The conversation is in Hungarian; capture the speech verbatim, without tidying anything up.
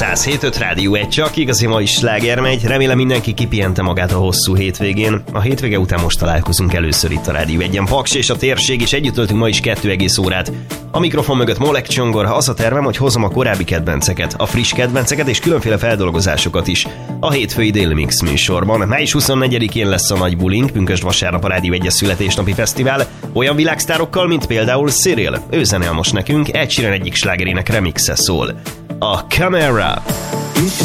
száz hét öt Rádió egy, csak igazi ma is sláger megy. Remélem mindenki kipihente magát a hosszú hétvégén. A hétvége után most találkozunk először itt a Rádió egyen. Paks és a térség, és együtt töltünk ma is kettő egész órát. A mikrofon mögött Molek Csongor. Az a tervem, hogy hozom a korábbi kedvenceket, a friss kedvenceket és különféle feldolgozásokat is a hétfői Déli Mix műsorban. május huszonnegyedikén lesz a nagy bulink, pünkösd vasárnap a Rádió egyes születésnapi fesztivál, olyan világsztárokkal, mint például Cyril. Ő zenel most nekünk, Ed Sheeran egyik slágerének remixe szól. A Camera.